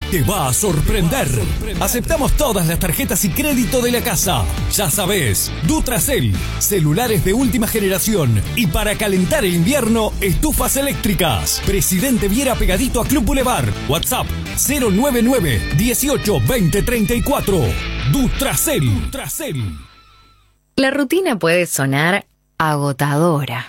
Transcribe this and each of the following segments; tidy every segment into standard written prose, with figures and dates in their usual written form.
te va a sorprender. Aceptamos todas las tarjetas y crédito de la casa. Ya sabés, Dutracell, celulares de última generación y para calentar el invierno, estufas eléctricas. Presidente Viera pegadito a Club Boulevard. WhatsApp 099 18 20 34. Dutracell. La rutina puede sonar agotadora.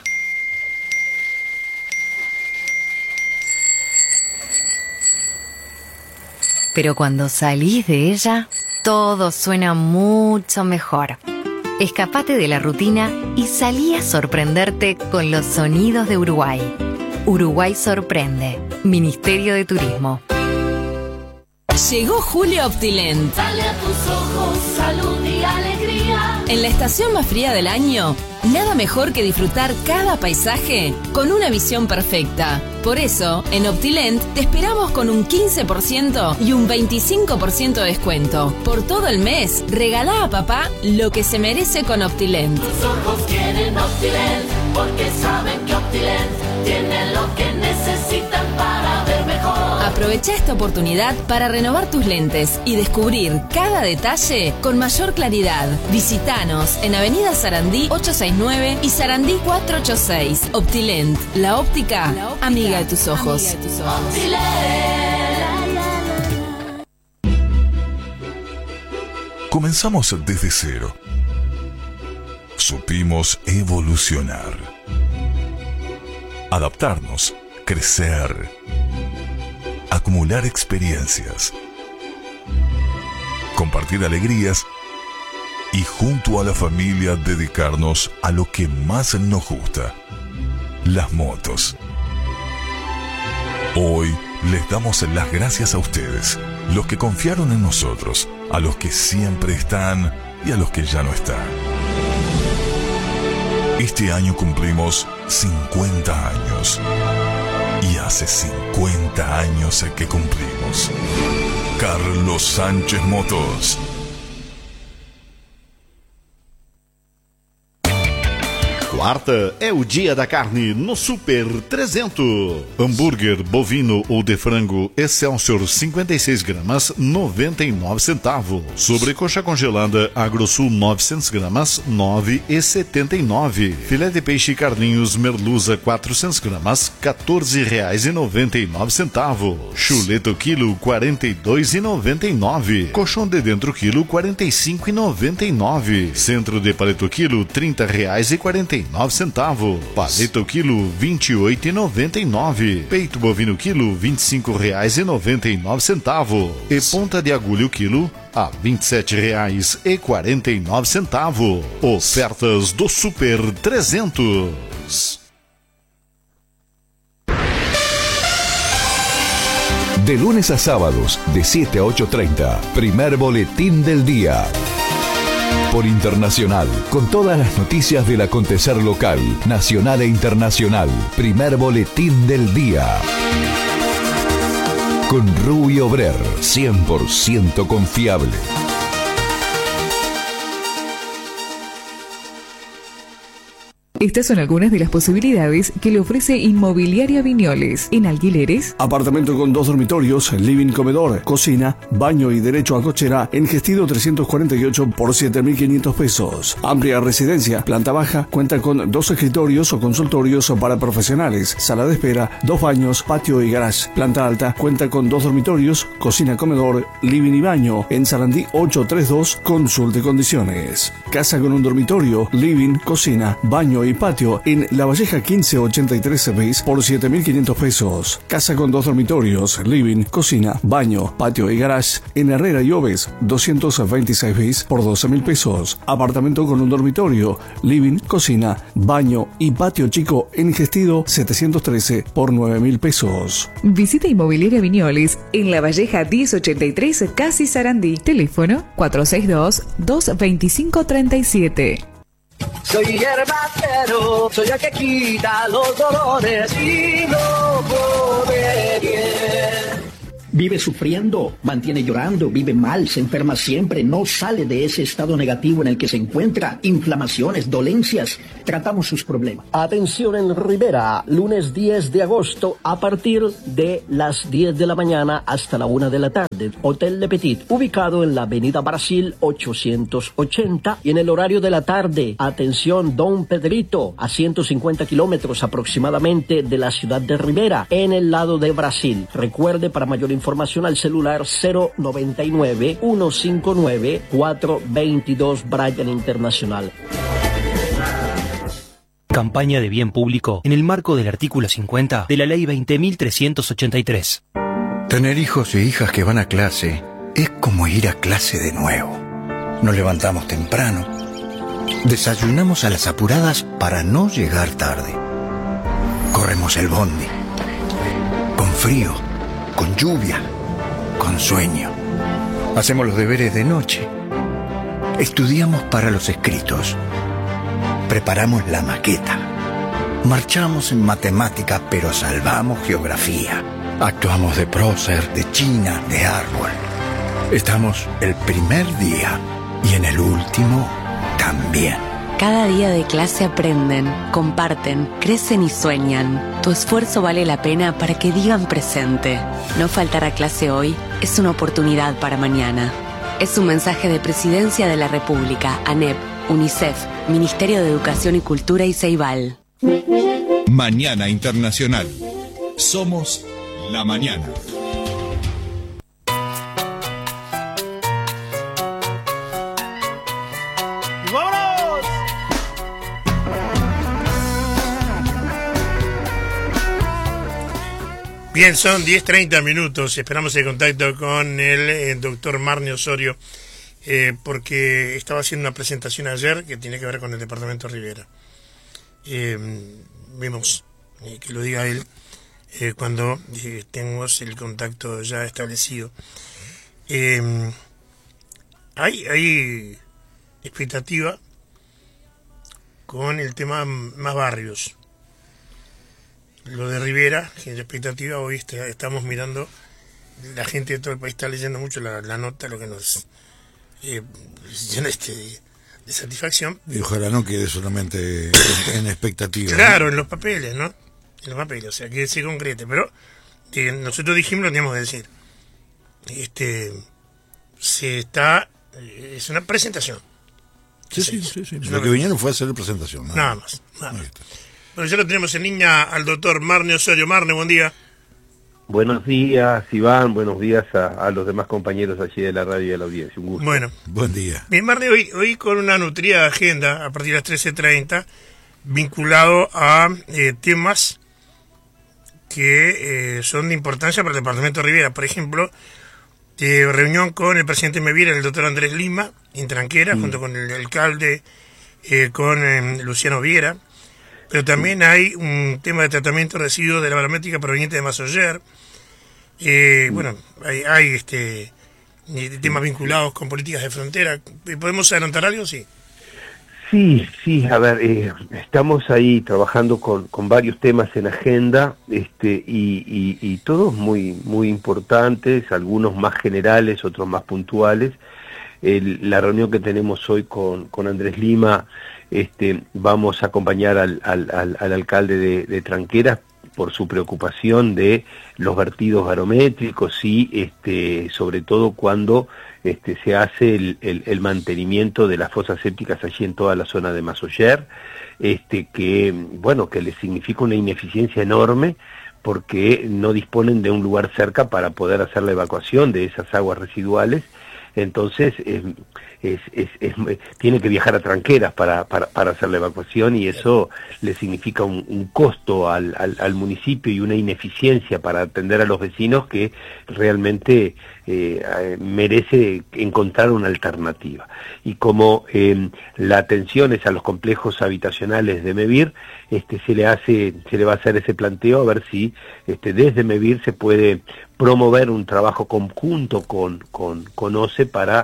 Pero cuando salís de ella, todo suena mucho mejor. Escapate de la rutina y salí a sorprenderte con los sonidos de Uruguay. Uruguay sorprende. Ministerio de Turismo. Llegó julio Optilent. Dale a tus ojos salud y alegría. En la estación más fría del año, nada mejor que disfrutar cada paisaje con una visión perfecta. Por eso, en Optilent te esperamos con un 15% y un 25% de descuento. Por todo el mes, regalá a papá lo que se merece con Optilent. Tus ojos quieren Optilent porque saben que Optilent tiene lo que necesitan para ver mejor. Aprovecha esta oportunidad para renovar tus lentes y descubrir cada detalle con mayor claridad. Visítanos en Avenida Sarandí 869 y Sarandí 486. Optilent, la óptica amiga de tus ojos. Comenzamos desde cero. Supimos evolucionar, adaptarnos, crecer, acumular experiencias, compartir alegrías y junto a la familia dedicarnos a lo que más nos gusta, las motos. Hoy les damos las gracias a ustedes, los que confiaron en nosotros, a los que siempre están y a los que ya no están. Este año cumplimos 50 años. Y hace 50 años que cumplimos. Carlos Sánchez Motos. Quarta é o dia da carne no Super 300. Hambúrguer bovino ou de frango Excelsior 56 gramas, 99 centavos. Sobrecoxa congelada Agrosul 900 gramas, 9,79. Filé de peixe Carlinhos Merluza 400 gramas, R$14,99. Chuleta quilo, R$42,99. Colchão de dentro quilo, R$45,99. Centro de paleto quilo, R$30,49. Paleta o quilo, R$28,99. Peito bovino quilo, R$25,99. E ponta de agulha o quilo, a R$27,49. Ofertas do Super 300. De lunes a sábados, de 7 a 8:30, primer boletín del día. Por Internacional, con todas las noticias del acontecer local, nacional e internacional. Primer boletín del día. Con Rubio Brer, 100% confiable. Estas son algunas de las posibilidades que le ofrece Inmobiliaria Viñoles. En alquileres: apartamento con 2 dormitorios, living, comedor, cocina, baño y derecho a cochera en Gestido 348 por 7.500 pesos. Amplia residencia, planta baja, cuenta con 2 escritorios o consultorios para profesionales, sala de espera, 2 baños, patio y garage. Planta alta, cuenta con 2 dormitorios, cocina, comedor, living y baño. En Sarandí 832, consulte condiciones. Casa con un dormitorio, living, cocina, baño y patio en La Valleja 1583 bis por 7.500 pesos. Casa con 2 dormitorios, living, cocina, baño, patio y garage en Herrera y Oves 226 bis por 12.000 pesos. Apartamento con un dormitorio, living, cocina, baño y patio chico en Gestido 713 por 9.000 pesos. Visita Inmobiliaria Viñoles en La Valleja 1083, Casi Sarandí. Teléfono 462-225-37. Soy hierbatero, soy el que quita los dolores y no come bien. Vive sufriendo, mantiene llorando, vive mal, se enferma siempre, no sale de ese estado negativo en el que se encuentra, inflamaciones, dolencias. Tratamos sus problemas. Atención en Rivera, lunes 10 de agosto a partir de las 10 de la mañana hasta la 1 de la tarde. Hotel Le Petit, ubicado en la avenida Brasil 880 y en el horario de la tarde. Atención, Don Pedrito, a 150 kilómetros aproximadamente de la ciudad de Rivera, en el lado de Brasil. Recuerde, para mayor información al celular 099-159-422 Bryan Internacional. Campaña de bien público en el marco del artículo 50 de la Ley 20.383. Tener hijos e hijas que van a clase es como ir a clase de nuevo. Nos levantamos temprano, desayunamos a las apuradas para no llegar tarde. Corremos el bondi, con frío, con lluvia, con sueño. Hacemos los deberes de noche. Estudiamos para los escritos. Preparamos la maqueta. Marchamos en matemática, pero salvamos geografía. Actuamos de prócer, de china, de árbol. Estamos el primer día y en el último también. Cada día de clase aprenden, comparten, crecen y sueñan. Tu esfuerzo vale la pena para que digan presente. No faltar a clase hoy es una oportunidad para mañana. Es un mensaje de Presidencia de la República, ANEP, UNICEF, Ministerio de Educación y Cultura y Ceibal. Mañana Internacional. Somos la mañana. Bien, son 10:30 minutos. Esperamos el contacto con el doctor Marne Osorio, porque estaba haciendo una presentación ayer que tiene que ver con el departamento Rivera. Vemos que lo diga él cuando tengamos el contacto ya establecido. Hay expectativa con el tema más barrios. Lo de Rivera, que es expectativa, hoy estamos mirando, la gente de todo el país está leyendo mucho la nota, lo que nos llena de satisfacción. Y ojalá no quede solamente en expectativa. Claro, ¿no? En los papeles, ¿no? En los papeles, o sea, que se concrete. Pero nosotros dijimos, lo teníamos que decir. Es una presentación. Sí. Lo que vinieron fue a hacer la presentación. Nada más. Bueno, ya lo tenemos en línea al doctor Marne Osorio. Marne, buen día. Buenos días, Iván. Buenos días a los demás compañeros allí de la radio y de la audiencia. Un gusto. Bueno. Buen día. Bien, Marne, hoy con una nutrida agenda a partir de las 13:30, vinculado a temas que son de importancia para el departamento de Rivera. Por ejemplo, reunión con el presidente Mevira, el doctor Andrés Lima, en Tranquera, junto con el alcalde, con Luciano Viera. Pero también hay un tema de tratamiento de residuos de la barométrica proveniente de Masoyer. Bueno, hay temas vinculados con políticas de frontera. ¿Podemos adelantar algo? Sí. Sí, a ver, estamos ahí trabajando con varios temas en agenda, y todos muy importantes, algunos más generales, otros más puntuales. La reunión que tenemos hoy con Andrés Lima, vamos a acompañar al alcalde de Tranqueras por su preocupación de los vertidos barométricos y sobre todo cuando se hace el mantenimiento de las fosas sépticas allí en toda la zona de Masoyer, que le significa una ineficiencia enorme porque no disponen de un lugar cerca para poder hacer la evacuación de esas aguas residuales. Entonces tiene que viajar a Tranqueras para hacer la evacuación, y eso le significa un costo al municipio y una ineficiencia para atender a los vecinos que realmente merece encontrar una alternativa. Y como la atención es a los complejos habitacionales de Mevir, se le va a hacer ese planteo a ver si desde Mevir se puede promover un trabajo conjunto con OCE para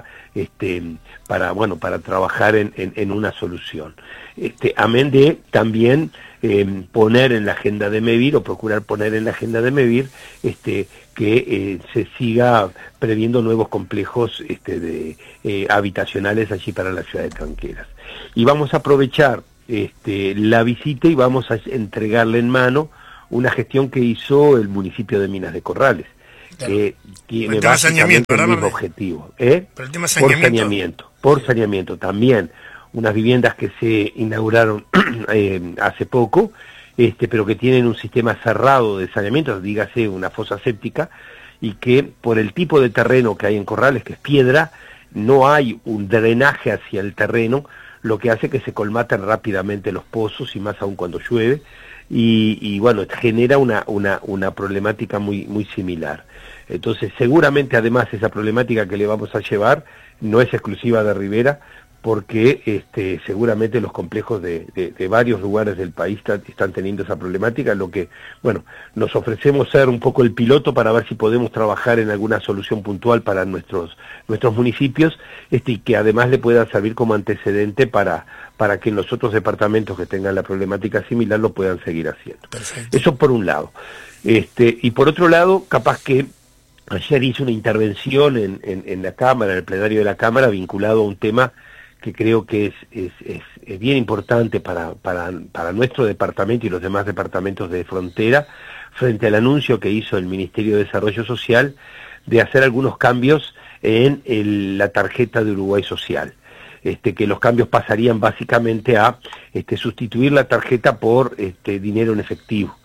trabajar en una solución. Amén de también poner en la agenda de MEVIR, o procurar poner en la agenda de MEVIR, que se siga previendo nuevos complejos habitacionales allí para la ciudad de Tranqueras. Y vamos a aprovechar la visita y vamos a entregarle en mano una gestión que hizo el municipio de Minas de Corrales, que tiene básicamente el mismo objetivo. Por el tema saneamiento. Por saneamiento también. Unas viviendas que se inauguraron hace poco, pero que tienen un sistema cerrado de saneamiento, dígase una fosa séptica, y que por el tipo de terreno que hay en Corrales, que es piedra, no hay un drenaje hacia el terreno, lo que hace que se colmaten rápidamente los pozos, y más aún cuando llueve, y bueno, genera una problemática muy similar. Entonces, seguramente, además, esa problemática que le vamos a llevar no es exclusiva de Rivera, porque seguramente los complejos de varios lugares del país están teniendo esa problemática, lo que, bueno, nos ofrecemos ser un poco el piloto para ver si podemos trabajar en alguna solución puntual para nuestros municipios, y que además le pueda servir como antecedente para que en los otros departamentos que tengan la problemática similar lo puedan seguir haciendo. Perfecto. Eso por un lado. Y por otro lado, capaz que ayer hice una intervención en la Cámara, en el plenario de la Cámara, vinculado a un tema que creo que es bien importante para nuestro departamento y los demás departamentos de frontera, frente al anuncio que hizo el Ministerio de Desarrollo Social de hacer algunos cambios en la tarjeta de Uruguay Social. Que los cambios pasarían básicamente a sustituir la tarjeta por dinero en efectivo,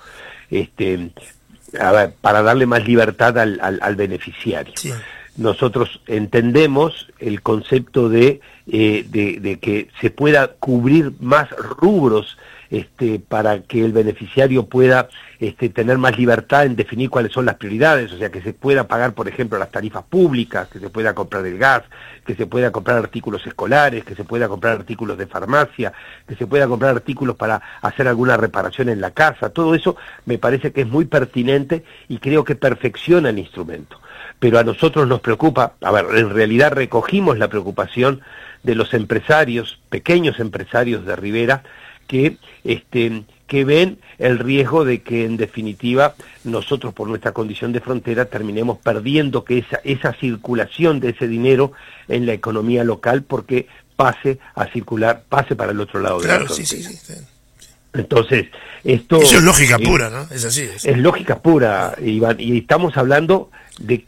para darle más libertad al beneficiario. Sí. Nosotros entendemos el concepto de que se pueda cubrir más rubros para que el beneficiario pueda tener más libertad en definir cuáles son las prioridades, o sea, que se pueda pagar, por ejemplo, las tarifas públicas, que se pueda comprar el gas, que se pueda comprar artículos escolares, que se pueda comprar artículos de farmacia, que se pueda comprar artículos para hacer alguna reparación en la casa. Todo eso me parece que es muy pertinente y creo que perfecciona el instrumento. Pero a nosotros nos preocupa, en realidad recogimos la preocupación de los empresarios, pequeños empresarios de Rivera, que ven el riesgo de que en definitiva nosotros por nuestra condición de frontera terminemos perdiendo que esa circulación de ese dinero en la economía local, porque pase para el otro lado de la frontera. Sí. Entonces, eso es lógica pura, ¿no? Es así. Es lógica pura, Iván, y estamos hablando de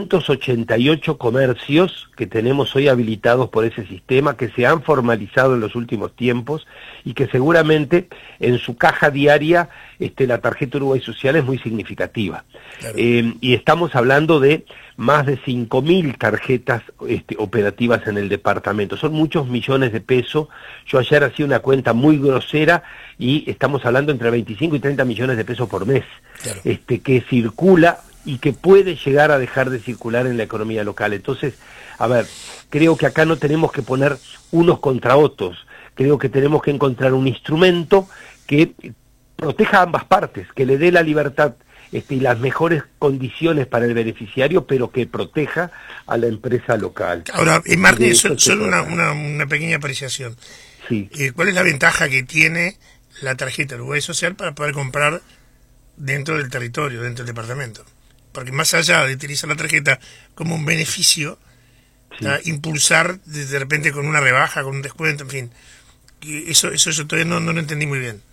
588 comercios que tenemos hoy habilitados por ese sistema, que se han formalizado en los últimos tiempos y que seguramente en su caja diaria la tarjeta Uruguay Social es muy significativa. Claro. Y estamos hablando de más de 5.000 tarjetas operativas en el departamento. Son muchos millones de pesos. Yo ayer hacía una cuenta muy grosera y estamos hablando entre 25 y 30 millones de pesos por mes, claro, que circula y que puede llegar a dejar de circular en la economía local. Entonces, creo que acá no tenemos que poner unos contra otros, creo que tenemos que encontrar un instrumento que proteja a ambas partes, que le dé la libertad y las mejores condiciones para el beneficiario, pero que proteja a la empresa local. Ahora, Martín, solo una pequeña apreciación. Sí. ¿Cuál es la ventaja que tiene la tarjeta Uruguay Social para poder comprar dentro del territorio, dentro del departamento? Porque más allá de utilizar la tarjeta como un beneficio, sí, impulsar de repente con una rebaja, con un descuento, en fin, eso yo todavía no lo entendí muy bien.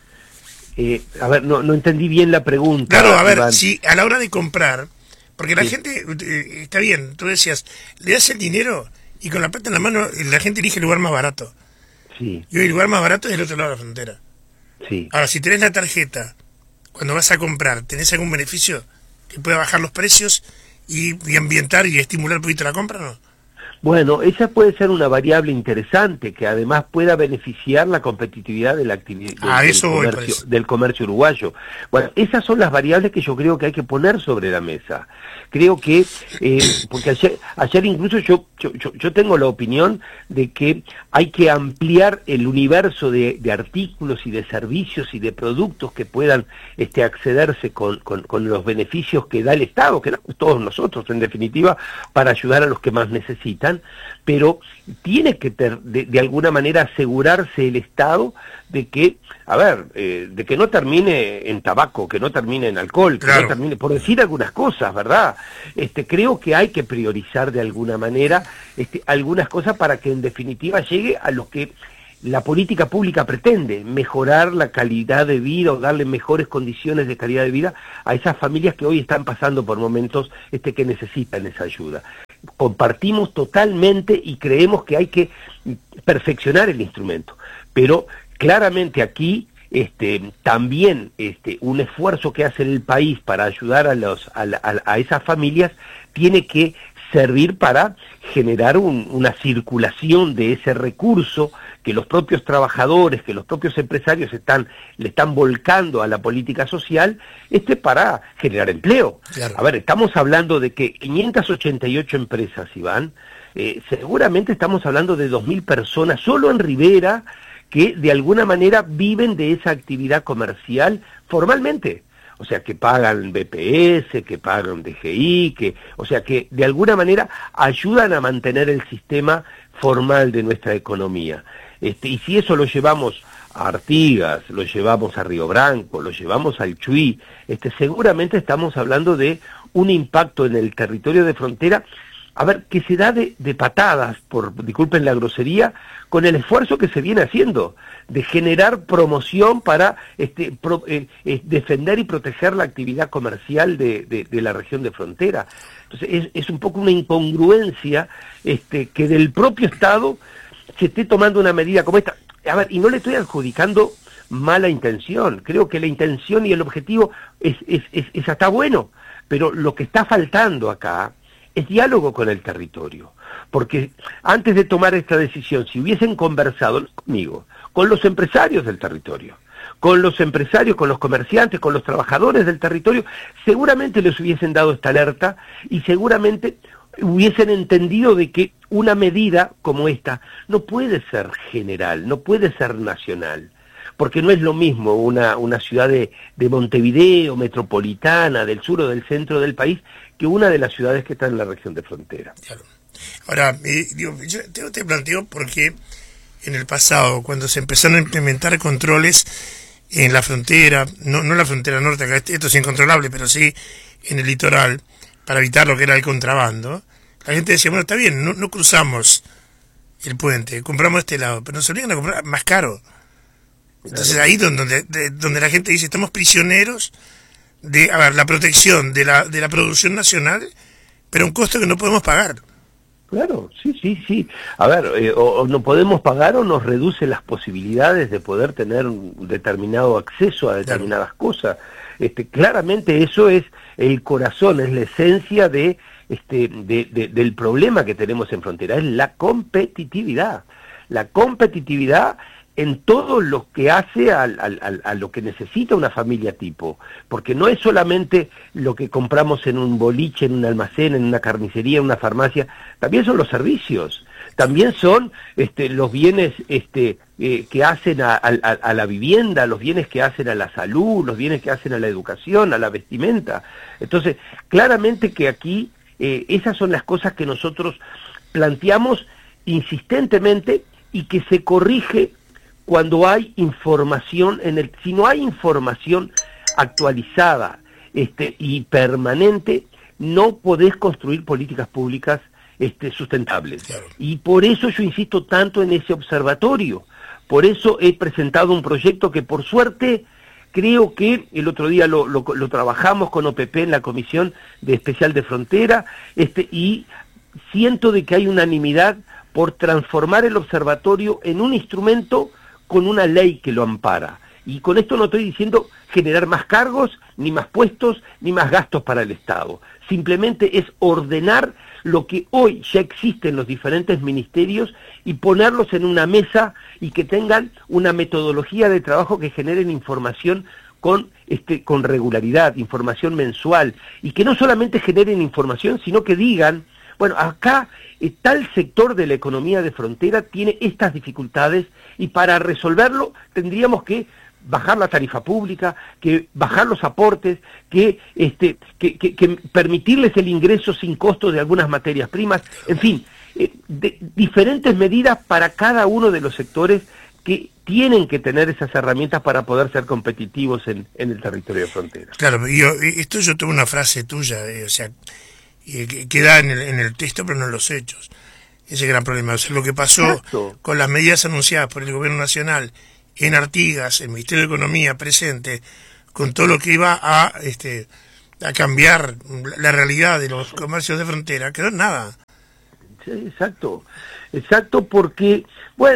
No entendí bien la pregunta. Claro, Iván. Si a la hora de comprar, porque la gente, está bien, tú decías, le das el dinero y con la plata en la mano la gente elige el lugar más barato. Sí. Y hoy el lugar más barato es el otro lado de la frontera. Sí. Ahora, si tenés la tarjeta, cuando vas a comprar, ¿tenés algún beneficio que pueda bajar los precios y ambientar y estimular un poquito la compra, no? Bueno, esa puede ser una variable interesante que además pueda beneficiar la competitividad de la actividad del comercio uruguayo. Bueno, esas son las variables que yo creo que hay que poner sobre la mesa. Creo que, porque ayer incluso yo tengo la opinión de que hay que ampliar el universo de artículos y de servicios y de productos que puedan accederse con los beneficios que da el Estado, que damos todos nosotros en definitiva, para ayudar a los que más necesitan, pero tiene que de alguna manera asegurarse el Estado de que, de que no termine en tabaco, que no termine en alcohol, que no termine, por decir algunas cosas, ¿verdad? Creo que hay que priorizar de alguna manera algunas cosas para que en definitiva llegue a lo que la política pública pretende, mejorar la calidad de vida o darle mejores condiciones de calidad de vida a esas familias que hoy están pasando por momentos que necesitan esa ayuda. Compartimos totalmente y creemos que hay que perfeccionar el instrumento, pero claramente aquí también un esfuerzo que hace el país para ayudar a esas familias tiene que servir para generar una circulación de ese recurso que los propios trabajadores, que los propios empresarios le están volcando a la política social, para generar empleo. Claro. Estamos hablando de que 588 empresas, Iván, seguramente estamos hablando de 2.000 personas solo en Rivera que de alguna manera viven de esa actividad comercial formalmente. O sea, que pagan BPS, que pagan DGI, que de alguna manera ayudan a mantener el sistema formal de nuestra economía. Y si eso lo llevamos a Artigas, lo llevamos a Río Branco, lo llevamos al Chuy, seguramente estamos hablando de un impacto en el territorio de frontera, que se da de patadas, disculpen la grosería, con el esfuerzo que se viene haciendo de generar promoción para defender y proteger la actividad comercial de la región de frontera. Entonces es un poco una incongruencia que del propio Estado se esté tomando una medida como esta. Y no le estoy adjudicando mala intención, creo que la intención y el objetivo está bueno, pero lo que está faltando acá es diálogo con el territorio, porque antes de tomar esta decisión, si hubiesen conversado, no conmigo, con los empresarios del territorio, con los empresarios, con los comerciantes, con los trabajadores del territorio, seguramente les hubiesen dado esta alerta y seguramente hubiesen entendido de que una medida como esta no puede ser general, no puede ser nacional, porque no es lo mismo una ciudad de Montevideo, metropolitana, del sur o del centro del país, que una de las ciudades que está en la región de frontera. Claro. Ahora, yo te planteo porque en el pasado, cuando se empezaron a implementar controles en la frontera, no en la frontera norte, acá esto es incontrolable, pero sí en el litoral, para evitar lo que era el contrabando, la gente decía, bueno, está bien, no cruzamos el puente, compramos este lado, pero nos obligan a comprar más caro. Entonces ahí donde la gente dice, estamos prisioneros de la protección de la producción nacional, pero a un costo que no podemos pagar. Claro, sí. O no podemos pagar o nos reduce las posibilidades de poder tener un determinado acceso a determinadas cosas. Claramente eso es el corazón, es la esencia del problema que tenemos en frontera, es la competitividad. La competitividad en todo lo que hace a lo que necesita una familia tipo, porque no es solamente lo que compramos en un boliche, en un almacén, en una carnicería, en una farmacia, también son los servicios, también son los bienes que hacen a la vivienda, los bienes que hacen a la salud, los bienes que hacen a la educación, a la vestimenta. Entonces, claramente que aquí esas son las cosas que nosotros planteamos insistentemente y que se corrige cuando hay información si no hay información actualizada y permanente, no podés construir políticas públicas sustentables. Claro. Y por eso yo insisto tanto en ese observatorio. Por eso he presentado un proyecto que por suerte creo que el otro día lo trabajamos con OPP en la Comisión Especial de Frontera, y siento de que hay unanimidad por transformar el observatorio en un instrumento con una ley que lo ampara. Y con esto no estoy diciendo generar más cargos, ni más puestos, ni más gastos para el Estado, simplemente es ordenar lo que hoy ya existe en los diferentes ministerios y ponerlos en una mesa y que tengan una metodología de trabajo que generen información con regularidad, información mensual, y que no solamente generen información, sino que digan, bueno, acá tal sector de la economía de frontera tiene estas dificultades y para resolverlo tendríamos que bajar la tarifa pública, que bajar los aportes, que permitirles el ingreso sin costo de algunas materias primas, en fin, diferentes medidas para cada uno de los sectores que tienen que tener esas herramientas para poder ser competitivos en el territorio de frontera. Claro, yo tuve una frase tuya, que da en el texto pero no en los hechos. Ese gran problema, o sea, lo que pasó con las medidas anunciadas por el gobierno nacional en Artigas, el Ministerio de Economía presente, con todo lo que iba a cambiar la realidad de los comercios de frontera, quedó en nada. Sí, exacto, porque,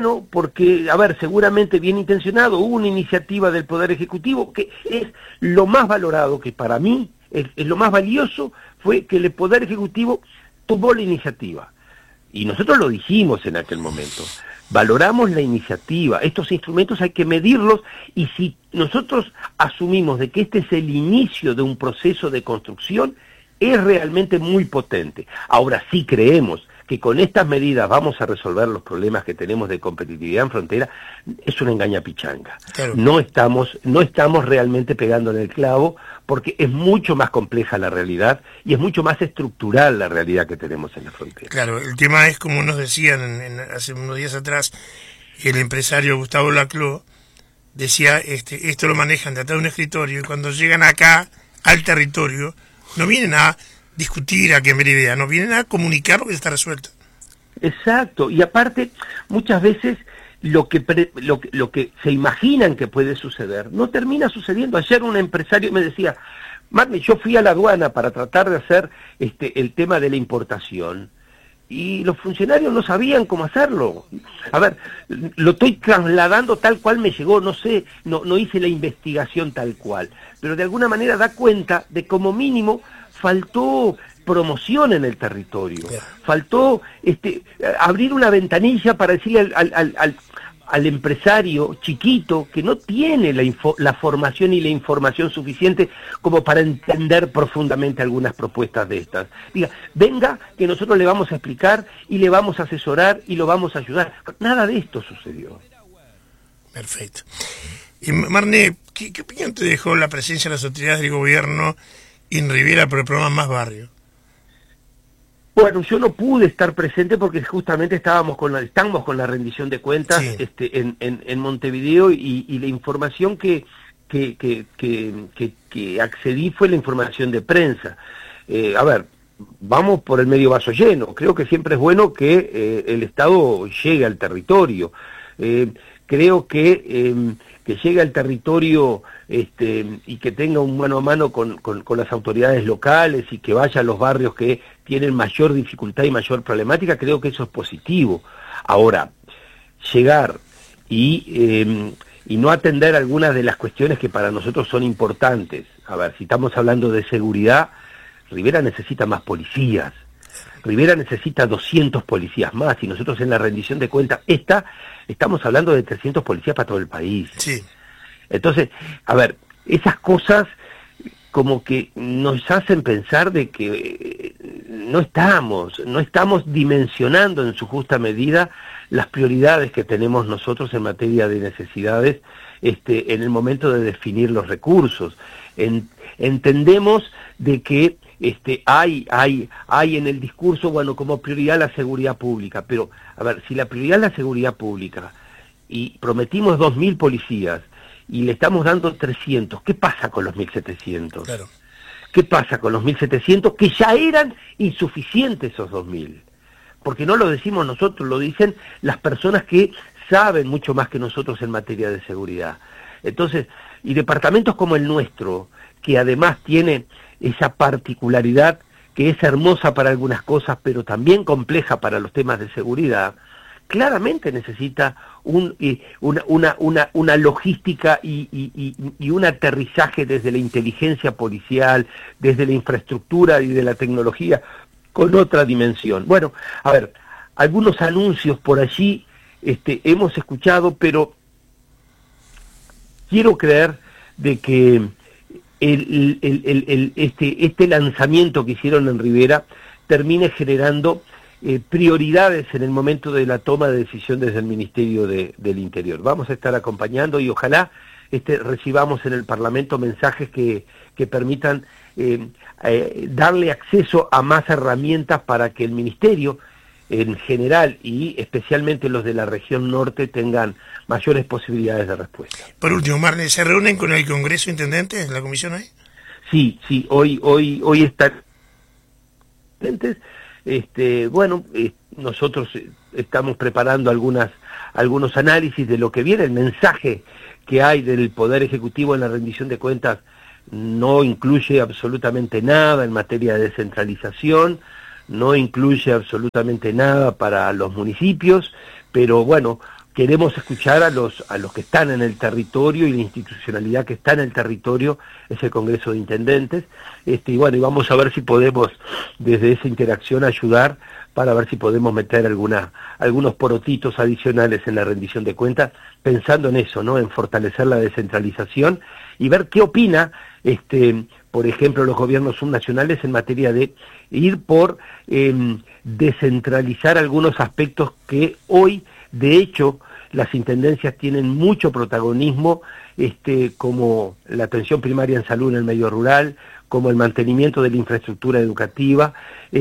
a ver, seguramente bien intencionado, hubo una iniciativa del Poder Ejecutivo que es lo más valorado, que para mí es lo más valioso, fue que el Poder Ejecutivo tomó la iniciativa. Y nosotros lo dijimos en aquel momento. Valoramos la iniciativa, estos instrumentos hay que medirlos y si nosotros asumimos de que este es el inicio de un proceso de construcción, es realmente muy potente. Ahora sí creemos que con estas medidas vamos a resolver los problemas que tenemos de competitividad en frontera, es una engañapichanga. Claro. No estamos realmente pegando en el clavo porque es mucho más compleja la realidad y es mucho más estructural la realidad que tenemos en la frontera. Claro, el tema es, como nos decían hace unos días atrás, el empresario Gustavo Laclau decía, esto lo manejan de atrás de un escritorio y cuando llegan acá al territorio no vienen a discutir, a cambiar idea, no vienen a comunicar lo que está resuelto. Exacto, y aparte muchas veces lo que se imaginan que puede suceder no termina sucediendo. Ayer un empresario me decía, Marne, yo fui a la aduana para tratar de hacer el tema de la importación y los funcionarios no sabían cómo hacerlo. A ver, lo estoy trasladando tal cual me llegó, no sé, no hice la investigación tal cual, pero de alguna manera da cuenta de como mínimo faltó promoción en el territorio, faltó abrir una ventanilla para decirle al empresario chiquito que no tiene la formación y la información suficiente como para entender profundamente algunas propuestas de estas. Diga, venga que nosotros le vamos a explicar y le vamos a asesorar y lo vamos a ayudar. Nada de esto sucedió. Perfecto. Y Marne, ¿qué opinión te dejó la presencia de las autoridades del gobierno en Rivera por el programa Más Barrio? Bueno, yo no pude estar presente porque justamente estamos con la rendición de cuentas en Montevideo y la información que accedí fue la información de prensa. A ver, vamos por el medio vaso lleno. Creo que siempre es bueno que el Estado llegue al territorio. Creo que llegue al territorio y que tenga un mano a mano con las autoridades locales y que vaya a los barrios que tienen mayor dificultad y mayor problemática, creo que eso es positivo. Ahora, llegar y no atender algunas de las cuestiones que para nosotros son importantes. A ver, si estamos hablando de seguridad, Rivera necesita más policías. Rivera necesita 200 policías más y nosotros en la rendición de cuentas estamos hablando de 300 policías para todo el país. Sí. Entonces, a ver, esas cosas como que nos hacen pensar de que no estamos dimensionando en su justa medida las prioridades que tenemos nosotros en materia de necesidades en el momento de definir los recursos. Entendemos de que hay en el discurso, bueno, como prioridad la seguridad pública, pero, a ver, si la prioridad es la seguridad pública y prometimos 2.000 policías y le estamos dando 300, ¿qué pasa con los 1.700? Claro. ¿Qué pasa con los 1.700 que ya eran insuficientes esos 2.000? Porque no lo decimos nosotros, lo dicen las personas que saben mucho más que nosotros en materia de seguridad. Entonces, y departamentos como el nuestro, que además tiene esa particularidad que es hermosa para algunas cosas, pero también compleja para los temas de seguridad, claramente necesita una logística y un aterrizaje desde la inteligencia policial, desde la infraestructura y de la tecnología, con otra dimensión. Bueno, a ver, algunos anuncios por allí hemos escuchado, pero quiero creer de que este lanzamiento que hicieron en Rivera termine generando prioridades en el momento de la toma de decisión desde el Ministerio del Interior. Vamos a estar acompañando y ojalá recibamos en el Parlamento mensajes que permitan darle acceso a más herramientas para que el Ministerio en general y especialmente los de la región norte tengan mayores posibilidades de respuesta. Por último, Marne, ¿se reúnen con el Congreso Intendente en la comisión ahí? Sí, hoy están nosotros estamos preparando algunos análisis de lo que viene. El mensaje que hay del Poder Ejecutivo en la rendición de cuentas no incluye absolutamente nada en materia de descentralización, no incluye absolutamente nada para los municipios, pero bueno, queremos escuchar a los que están en el territorio, y la institucionalidad que está en el territorio es el Congreso de Intendentes, y vamos a ver si podemos desde esa interacción ayudar para ver si podemos meter algunos porotitos adicionales en la rendición de cuentas, pensando en eso, ¿no? En fortalecer la descentralización y ver qué opina por ejemplo, los gobiernos subnacionales en materia de ir por descentralizar algunos aspectos que hoy, de hecho, las intendencias tienen mucho protagonismo, como la atención primaria en salud en el medio rural, como el mantenimiento de la infraestructura educativa,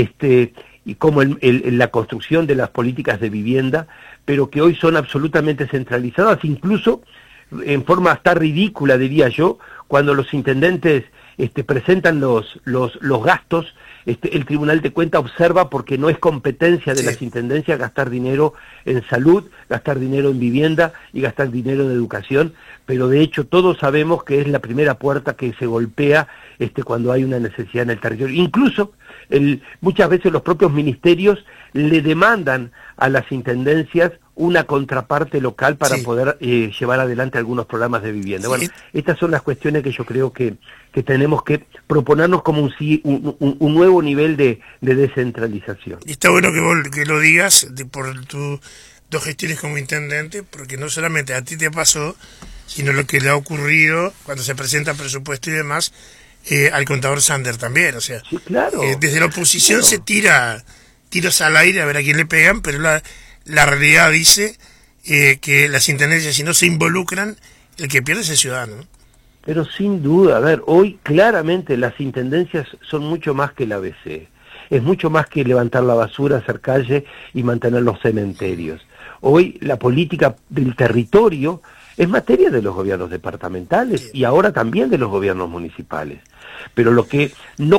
y como la construcción de las políticas de vivienda, pero que hoy son absolutamente centralizadas, incluso en forma hasta ridícula, diría yo, cuando los intendentes presentan los gastos, el Tribunal de Cuentas observa, porque no es competencia de las intendencias gastar dinero en salud, gastar dinero en vivienda y gastar dinero en educación, pero de hecho todos sabemos que es la primera puerta que se golpea cuando hay una necesidad en el territorio. Incluso muchas veces los propios ministerios le demandan a las intendencias una contraparte local para poder llevar adelante algunos programas de vivienda. Bueno, estas son las cuestiones que yo creo que tenemos que proponernos como un nuevo nivel de descentralización. Y está bueno que lo digas por tus 2 gestiones como intendente, porque no solamente a ti te pasó, sino lo que le ha ocurrido cuando se presenta presupuesto y demás al contador Sander también. O sea, sí, claro, desde la oposición se tira tiros al aire a ver a quién le pegan, pero la realidad dice que las intendencias, si no se involucran, el que pierde es el ciudadano. Pero sin duda, a ver, hoy claramente las intendencias son mucho más que el ABC. Es mucho más que levantar la basura, hacer calle y mantener los cementerios. Hoy la política del territorio es materia de los gobiernos departamentales y ahora también de los gobiernos municipales. Pero lo que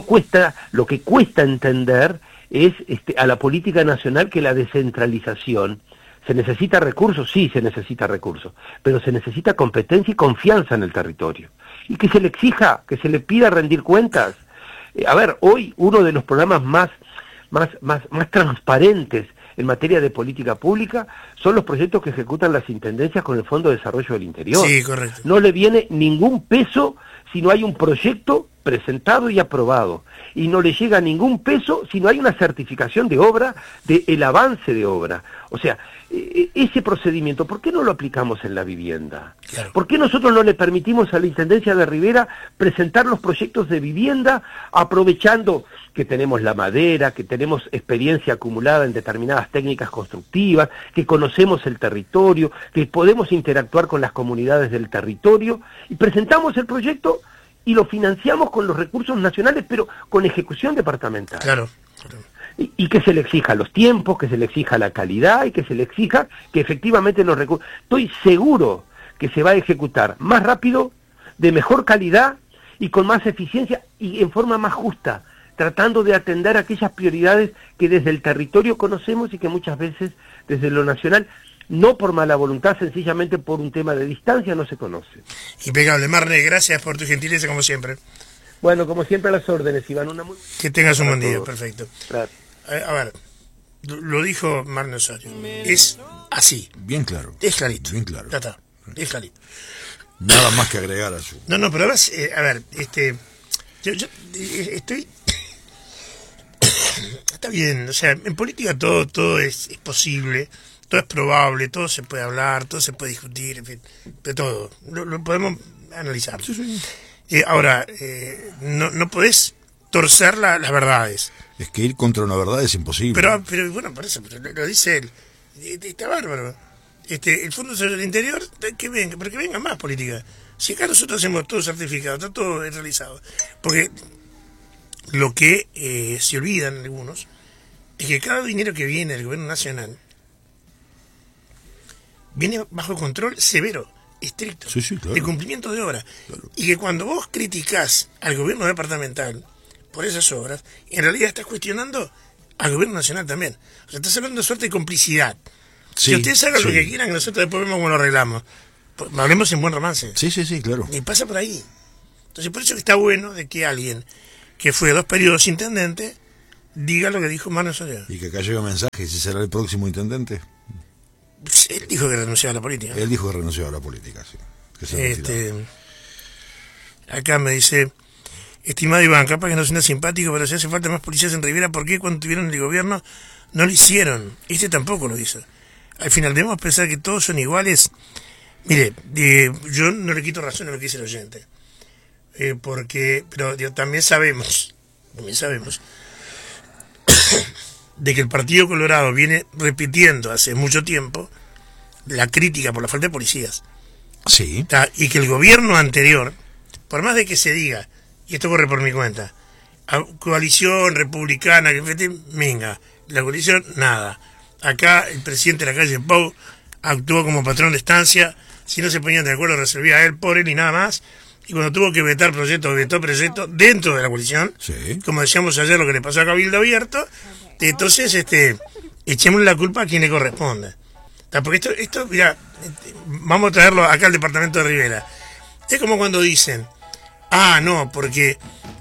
cuesta entender es a la política nacional que la descentralización, se necesita recursos, sí se necesita recursos, pero se necesita competencia y confianza en el territorio. Y que se le exija, que se le pida rendir cuentas. A ver, hoy uno de los programas más transparentes en materia de política pública son los proyectos que ejecutan las intendencias con el Fondo de Desarrollo del Interior. Sí, correcto. No le viene ningún peso si no hay un proyecto presentado y aprobado, y no le llega ningún peso si no hay una certificación de obra, del avance de obra. O sea, ese procedimiento, ¿por qué no lo aplicamos en la vivienda? Claro. ¿Por qué nosotros no le permitimos a la Intendencia de Rivera presentar los proyectos de vivienda, aprovechando que tenemos la madera, que tenemos experiencia acumulada en determinadas técnicas constructivas, que conocemos el territorio, que podemos interactuar con las comunidades del territorio, y presentamos el proyecto y lo financiamos con los recursos nacionales, pero con ejecución departamental? Claro. Y que se le exija los tiempos, que se le exija la calidad y que se le exija que efectivamente los recursos... Estoy seguro que se va a ejecutar más rápido, de mejor calidad y con más eficiencia y en forma más justa, tratando de atender aquellas prioridades que desde el territorio conocemos y que muchas veces desde lo nacional, no por mala voluntad, sencillamente por un tema de distancia, no se conoce. Impecable. Marne, gracias por tu gentileza como siempre. Bueno, como siempre a las órdenes, Iván. Que tengas un buen día, perfecto. Gracias. A ver, lo dijo Marne Osorio. Es así. Bien claro. Es clarito. Bien claro. Ya está. Es clarito. Nada más que agregar a su... No, pero además, a ver, yo estoy... Está bien, o sea, en política todo es posible, todo es probable, todo se puede hablar, todo se puede discutir, en fin, de todo. Lo podemos analizar. Sí. Ahora, no podés torcer las verdades. Es que ir contra una verdad es imposible. Pero bueno, por eso, lo dice él. Está bárbaro. El Fondo Social del Interior, pero que venga más política. Si acá nosotros hacemos todo certificado, está todo realizado. Porque lo que se olvidan algunos es que cada dinero que viene del gobierno nacional viene bajo control severo, estricto, claro. de cumplimiento de obra. Claro. Y que cuando vos criticás al gobierno departamental por esas obras, en realidad estás cuestionando al gobierno nacional también. O sea, estás hablando de suerte de complicidad. Si ustedes hagan lo que quieran, que nosotros después vemos cómo lo arreglamos. Hablemos en buen romance. Sí, claro. Y pasa por ahí. Entonces, por eso que está bueno de que alguien que fue 2 periodos intendente diga lo que dijo Manuel Soler. Y que acá llega un mensaje, si será el próximo intendente. Él dijo que renunciaba a la política. Él dijo que renunciaba a la política, sí. Que se acá me dice, estimado Iván, capaz que no suena simpático, pero si hace falta más policías en Rivera, ¿por qué cuando tuvieron el gobierno no lo hicieron? Tampoco lo hizo. Al final debemos pensar que todos son iguales. Mire, yo no le quito razón a lo que dice el oyente. Pero también sabemos de que el Partido Colorado viene repitiendo hace mucho tiempo la crítica por la falta de policías. Sí. Y que el gobierno anterior, por más de que se diga, y esto corre por mi cuenta, coalición republicana, venga, la coalición, nada. Acá el presidente de la calle Pau actuó como patrón de estancia, si no se ponían de acuerdo resolvía a él por él y nada más. Y cuando tuvo que vetar proyectos, vetó proyectos dentro de la coalición, como decíamos ayer lo que le pasó a Cabildo Abierto. Entonces, echemos la culpa a quien le corresponde. Porque esto, mira, vamos a traerlo acá al departamento de Rivera. Es como cuando dicen, no, porque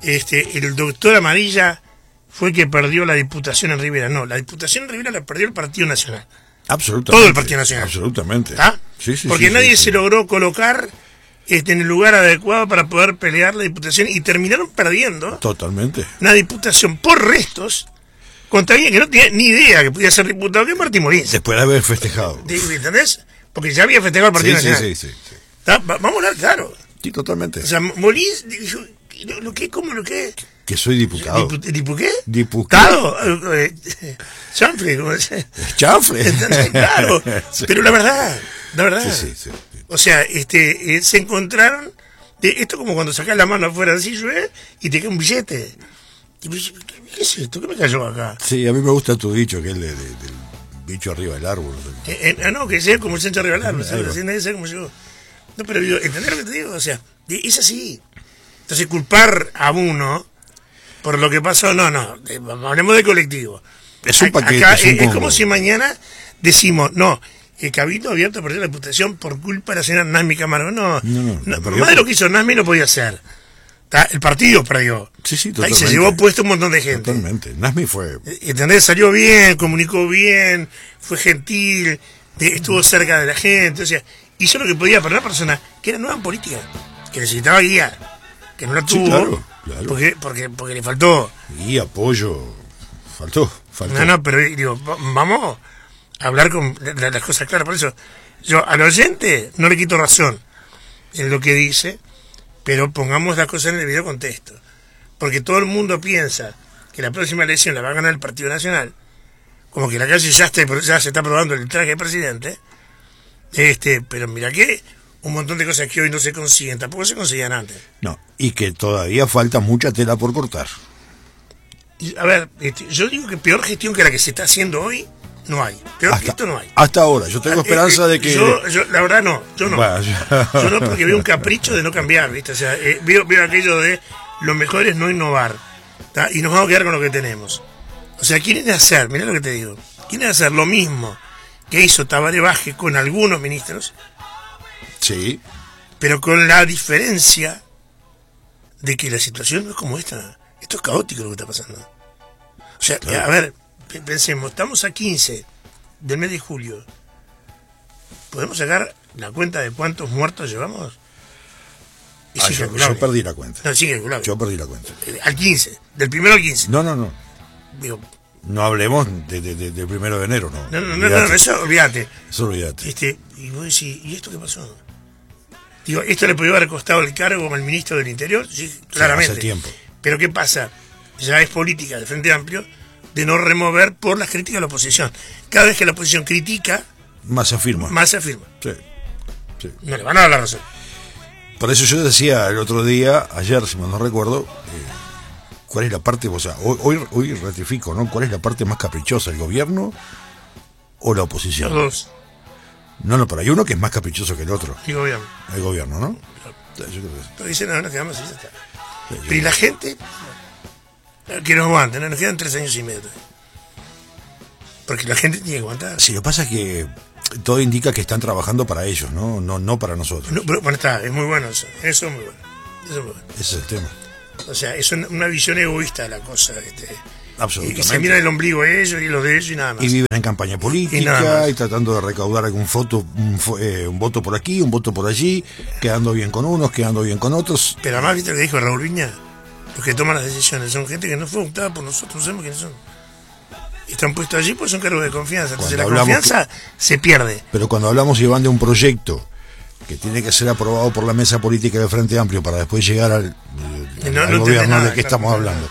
el doctor Amarilla fue el que perdió la diputación en Rivera. No, la diputación en Rivera la perdió el Partido Nacional. Absolutamente. Todo el Partido Nacional. Absolutamente. Porque nadie se logró colocar en el lugar adecuado para poder pelear la diputación y terminaron perdiendo. Totalmente. Una diputación por restos contra alguien que no tenía ni idea que podía ser diputado, que es Martín Molins. Después de haber festejado. ¿Entendés? Porque ya había festejado el Partido Nacional. Sí. Vamos a hablar claro. Sí, totalmente. O sea, Molins dijo, ¿cómo lo que? Que soy diputado. ¿Qué? Diputado. Chanfle, ¿cómo se? Chanfle. Claro. Sí. Pero la verdad. Sí. O sea, se encontraron, esto como cuando sacás la mano afuera así, y te cae un billete. ¿Qué es esto? ¿Qué me cayó acá? Sí, a mí me gusta tu dicho, que es del bicho arriba del árbol. No, que sea como el chancho arriba del árbol. Nadie sabe cómo llegó. No, pero ¿entendés lo que te digo? O sea, es así. Entonces, culpar a uno por lo que pasó, no, hablemos de colectivo. Es un paquete. Acá, es como si mañana decimos, el Cabildo Abierto perdió la diputación por culpa de la señora Nasmi Camargo. No, más de lo que hizo Nasmi no podía hacer. El partido perdió. Sí, totalmente. Y se llevó puesto un montón de gente. Totalmente. Nasmi fue... ¿Entendés? Salió bien, comunicó bien, fue gentil, estuvo cerca de la gente. O sea, hizo lo que podía para una persona que era nueva en política, que necesitaba guía, que no la tuvo. Claro. Porque le faltó. Y apoyo. Faltó. No, pero digo, vamos a hablar con las cosas claras. Por eso, yo al oyente no le quito razón en lo que dice, pero pongamos las cosas en el debido contexto. Porque todo el mundo piensa que la próxima elección la va a ganar el Partido Nacional, como que la calle ya se está probando el traje de presidente. Pero mira que un montón de cosas que hoy no se consiguen, tampoco se conseguían antes. No, y que todavía falta mucha tela por cortar. Y, a ver, yo digo que peor gestión que la que se está haciendo hoy no hay. Peor que esto no hay. Hasta ahora, yo tengo esperanza de que... Yo la verdad no, yo no. Yo no, porque veo un capricho de no cambiar, ¿viste? O sea, veo aquello de lo mejor es no innovar, ¿tá? Y nos vamos a quedar con lo que tenemos. O sea, quieren hacer, mirá lo que te digo, quieren hacer lo mismo que hizo Tabaré Vázquez con algunos ministros. Sí. Pero con la diferencia de que la situación no es como esta. Esto es caótico lo que está pasando. O sea, claro. A ver, pensemos, estamos a 15 del mes de julio. ¿podemos sacar la cuenta de cuántos muertos llevamos? Yo perdí la cuenta. No, sí, calculable. Yo perdí la cuenta. Al 15, del 1 al 15. No. Digo, no hablemos del 1 de enero, ¿no? No, eso olvídate. Eso olvídate. Y vos decís, ¿y esto qué pasó? Digo, ¿esto le podría haber costado el cargo al ministro del Interior? Sí, claramente. Hace tiempo. Pero ¿qué pasa? Ya es política del Frente Amplio de no remover por las críticas de la oposición. Cada vez que la oposición critica, más se afirma. Sí. No le van a dar la razón. Por eso yo decía el otro día, ayer, si mal no recuerdo, cuál es la parte, o sea, hoy ratifico, ¿no? ¿Cuál es la parte más caprichosa, el gobierno o la oposición? Los dos. No, pero hay uno que es más caprichoso que el otro. El gobierno. El gobierno, ¿no? Pero dicen, no, nos quedamos así, ya está. Pero y la gente, que nos aguante, nos quedan 3 años y medio. Porque la gente tiene que aguantar. Sí, lo que pasa es que todo indica que están trabajando para ellos, no para nosotros. No, pero, bueno, es muy bueno eso. Eso es muy bueno. Ese es el tema. O sea, es una visión egoísta de la cosa. Absolutamente. Y se mira el ombligo de ellos y los de ellos y nada más. Y viven en campaña política y tratando de recaudar algún un voto por aquí, un voto por allí, quedando bien con unos, quedando bien con otros. Pero además, ¿viste lo que dijo Raúl Viña? Los que toman las decisiones son gente que no fue optada por nosotros, no sabemos quiénes son. Están puestos allí pues son cargos de confianza. Entonces la confianza se pierde. Pero cuando hablamos, Iván, de un proyecto que tiene que ser aprobado por la mesa política del Frente Amplio para después llegar al gobierno, ¿de qué estamos hablando?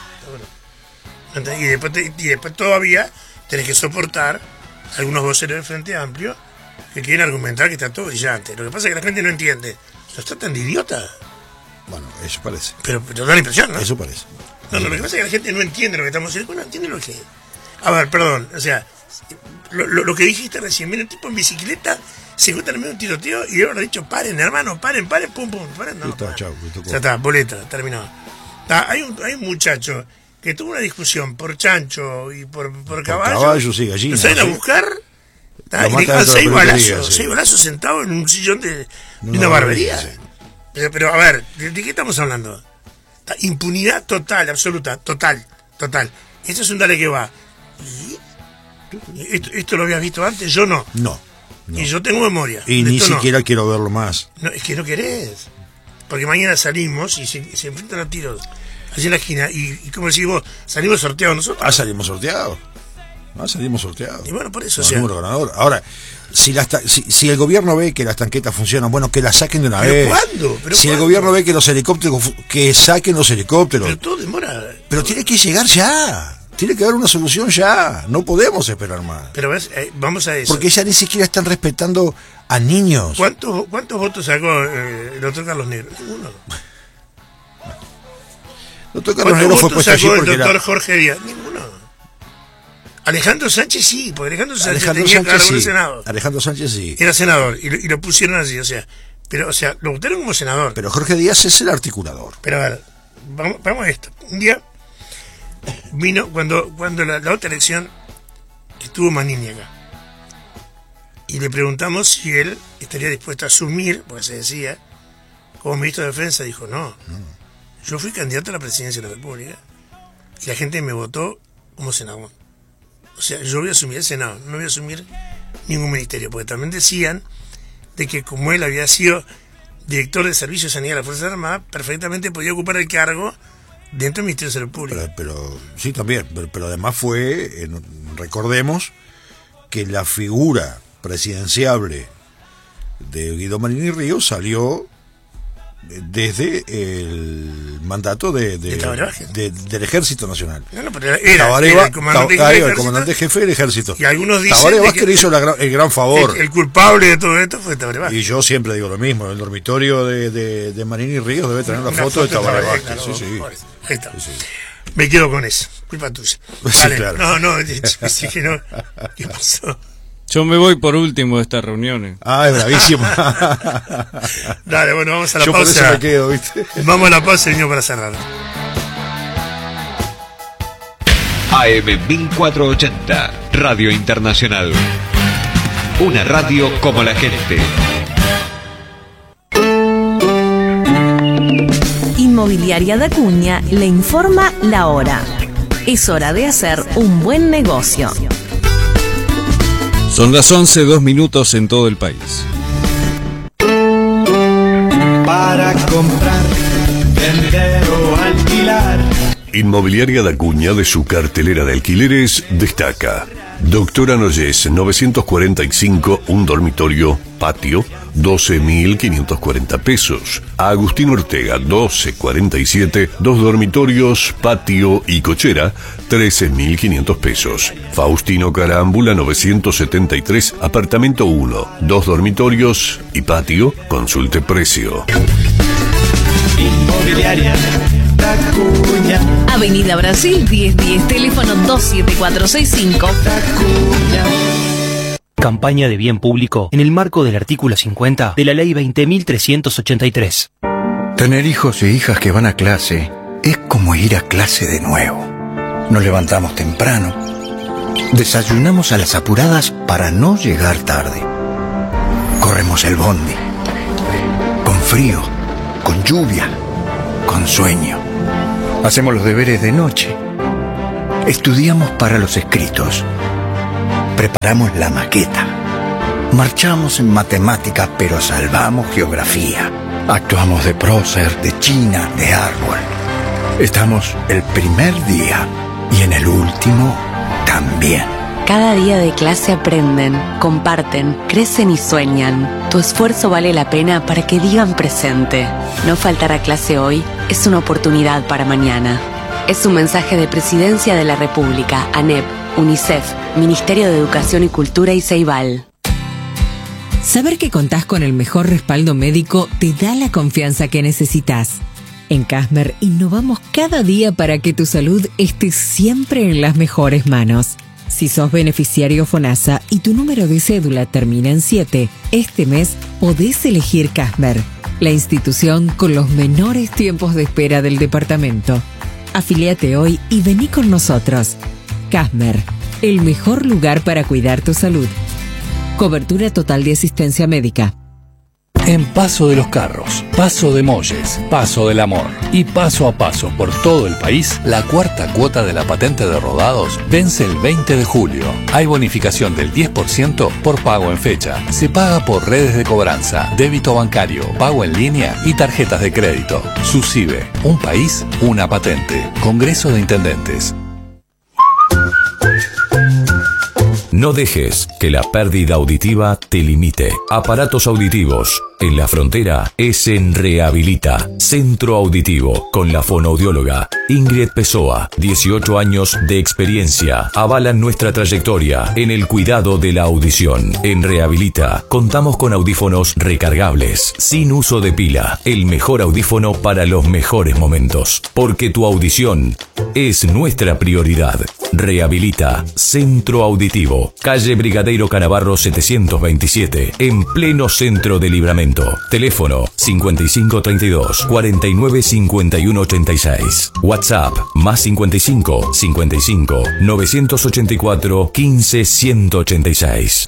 Y después todavía tenés que soportar algunos voceros del Frente Amplio que quieren argumentar que está todo brillante. Lo que pasa es que la gente no entiende. ¿Nos tratan de idiota? Bueno, eso parece. Pero da la impresión, ¿no? Eso parece. No, lo que pasa es que la gente no entiende lo que estamos diciendo. No entiende lo que... A ver, perdón, o sea, lo que dijiste recién, viene un tipo en bicicleta, se encuentra en medio de un tiroteo y yo le he dicho, paren, hermano, paren, pum, paren. No, está, chau, ya está, boleta, terminado. Hay un muchacho que tuvo una discusión por chancho y por caballo. Caballo, sí, gallina. Lo salen a buscar, y le dejan 6 balazos sentados en un sillón de una barbería. Sí. Pero a ver, ¿de qué estamos hablando? Impunidad total, absoluta, total. Esto es un dale que va. ¿Esto lo habías visto antes? Yo no. No. Y yo tengo memoria. Y ni siquiera quiero verlo más. No, es que no querés. Porque mañana salimos y se enfrentan a tiros allí en la esquina. Y como decís vos, salimos sorteados nosotros. Salimos sorteados. Y bueno, por eso, número ganador. Ahora, si el gobierno ve que las tanquetas funcionan, bueno, que las saquen de una vez. ¿Cuándo? Si el gobierno ve que los helicópteros, que saquen los helicópteros. Pero todo demora. Pero tiene que llegar ya. Tiene que haber una solución ya. No podemos esperar más. Pero vamos a eso. Porque ya ni siquiera están respetando a niños. ¿Cuántos votos sacó el doctor Carlos Negro? Ninguno. El doctor Carlos Negro fue puesto allí porque el doctor Jorge Díaz? Ninguno. Alejandro Sánchez sí, porque Alejandro Sánchez tenía cargo en el Senado. Alejandro Sánchez sí. Era senador y lo pusieron así, o sea, lo votaron como senador. Pero Jorge Díaz es el articulador. Pero a ver, vamos a esto. Un día vino cuando la otra elección estuvo Manini acá. Y le preguntamos si él estaría dispuesto a asumir, porque se decía, como ministro de Defensa, dijo no. Yo fui candidato a la presidencia de la República y la gente me votó como senador. O sea, yo voy a asumir el Senado, no voy a asumir ningún ministerio, porque también decían de que como él había sido director de Servicio de Sanidad de las Fuerzas Armadas, perfectamente podía ocupar el cargo dentro del Ministerio de Salud Pública. Pero sí, también, pero además recordemos que la figura presidenciable de Guido Manini Ríos salió desde el mandato del Ejército Nacional. No, pero era el comandante jefe del Ejército. Y algunos dicen Tabaré Vázquez le hizo el gran favor. El culpable de todo esto fue Tabaré Vázquez. Y yo siempre digo lo mismo, el dormitorio de Manini Ríos debe tener la foto de Tabaré Vázquez. Claro, sí. Ahí está. Sí. Me quedo con eso, culpa tuya. Vale. Sí, claro. No, ¿qué pasó? Yo me voy por último de estas reuniones. Es bravísimo. Dale, bueno, vamos a la pausa. Yo por eso me quedo, ¿viste? Vamos a la pausa y venimos para cerrar. AM 1480, Radio Internacional. Una radio como la gente. Inmobiliaria da Cunha le informa la hora. Es hora de hacer un buen negocio. Son las 11:02 en todo el país. para comprar, vender o alquilar. Inmobiliaria Da Cuña, de su cartelera de alquileres, destaca Doctora Noyes, 945, un dormitorio, patio, 12.540 pesos. Agustín Ortega, 1247, dos dormitorios, patio y cochera, 13.500 pesos. Faustino Carámbula, 973, apartamento 1, dos dormitorios y patio, consulte precio. Inmobiliaria Da Cuña. Avenida Brasil 1010, teléfono 27465. Da Cuña. Campaña de bien público en el marco del artículo 50 de la Ley 20.383. Tener hijos e hijas que van a clase es como ir a clase de nuevo. Nos levantamos temprano, desayunamos a las apuradas para no llegar tarde. Corremos el bondi, con frío, con lluvia, con sueño. Hacemos los deberes de noche. Estudiamos para los escritos. Preparamos la maqueta. Marchamos en matemática, pero salvamos geografía. Actuamos de prócer, de china, de árbol. Estamos el primer día y en el último también. Cada día de clase aprenden, comparten, crecen y sueñan. Tu esfuerzo vale la pena para que digan presente. No faltar a clase hoy es una oportunidad para mañana. Es un mensaje de Presidencia de la República, ANEP, UNICEF, Ministerio de Educación y Cultura y Ceibal. Saber que contás con el mejor respaldo médico te da la confianza que necesitas. En Casmer innovamos cada día para que tu salud esté siempre en las mejores manos. Si sos beneficiario FONASA y tu número de cédula termina en 7, este mes podés elegir Casmer, la institución con los menores tiempos de espera del departamento. Afíliate hoy y vení con nosotros. Casmer, el mejor lugar para cuidar tu salud. Cobertura total de asistencia médica. En Paso de los Carros, Paso de Molles, Paso del Amor y paso a paso por todo el país, la cuarta cuota de la patente de rodados vence el 20 de julio. Hay bonificación del 10% por pago en fecha. Se paga por redes de cobranza, débito bancario, pago en línea y tarjetas de crédito. SUSIBE, un país, una patente. Congreso de Intendentes. No dejes que la pérdida auditiva te limite. Aparatos auditivos. En la frontera es en Rehabilita, Centro Auditivo, con la fonoaudióloga Ingrid Pessoa. 18 años de experiencia avalan nuestra trayectoria en el cuidado de la audición. En Rehabilita contamos con audífonos recargables, sin uso de pila. El mejor audífono para los mejores momentos. Porque tu audición es nuestra prioridad. Rehabilita, Centro Auditivo, calle Brigadeiro Canavarro 727, en pleno centro de Libramento. Teléfono 5532 49 51 86. WhatsApp más 55 55 984 15 186.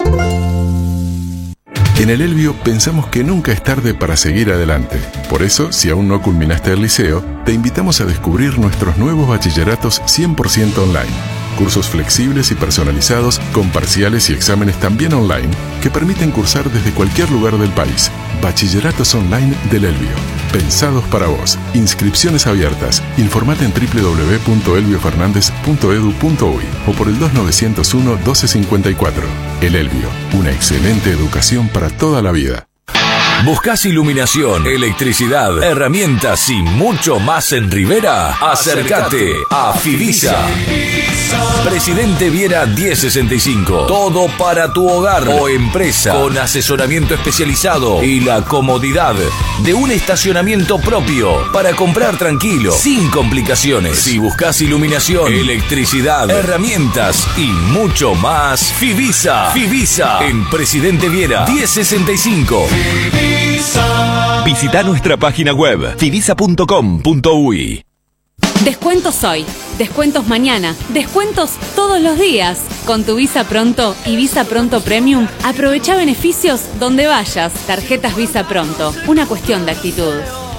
En el Elvio pensamos que nunca es tarde para seguir adelante. Por eso, si aún no culminaste el liceo, te invitamos a descubrir nuestros nuevos bachilleratos 100% online. Cursos flexibles y personalizados con parciales y exámenes también online que permiten cursar desde cualquier lugar del país. Bachilleratos online del Elvio. Pensados para vos. Inscripciones abiertas. Informate en www.elviofernandez.edu.uy o por el 2901-1254. El Elvio. Una excelente educación para toda la vida. ¿Buscas iluminación, electricidad, herramientas y mucho más en Rivera? Acércate a Fivisa. Presidente Viera 1065. Todo para tu hogar o empresa, con asesoramiento especializado y la comodidad de un estacionamiento propio para comprar tranquilo, sin complicaciones. Si buscas iluminación, electricidad, herramientas y mucho más, Fivisa. Fivisa en Presidente Viera 1065. Visita nuestra página web fivisa.com.uy. Descuentos hoy, descuentos mañana, descuentos todos los días. Con tu Visa Pronto y Visa Pronto Premium, aprovecha beneficios donde vayas. Tarjetas Visa Pronto, una cuestión de actitud.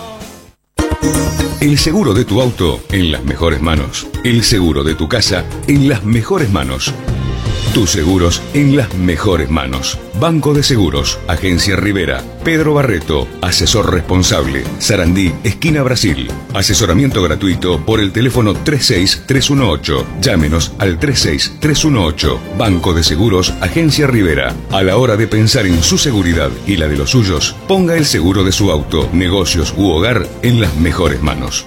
El seguro de tu auto en las mejores manos. El seguro de tu casa en las mejores manos. Tus seguros en las mejores manos. Banco de Seguros, Agencia Rivera, Pedro Barreto, asesor responsable, Sarandí, esquina Brasil. Asesoramiento gratuito por el teléfono 36318. Llámenos al 36318. Banco de Seguros, Agencia Rivera. A la hora de pensar en su seguridad y la de los suyos, ponga el seguro de su auto, negocios u hogar en las mejores manos.